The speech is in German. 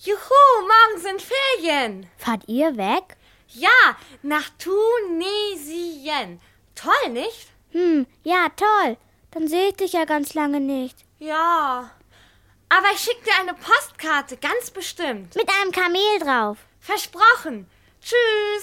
Juhu, morgen sind Ferien. Fahrt ihr weg? Ja, nach Tunesien. Toll, nicht? Ja, toll. Dann sehe ich dich ja ganz lange nicht. Ja, aber ich schicke dir eine Postkarte, ganz bestimmt. Mit einem Kamel drauf. Versprochen. Tschüss.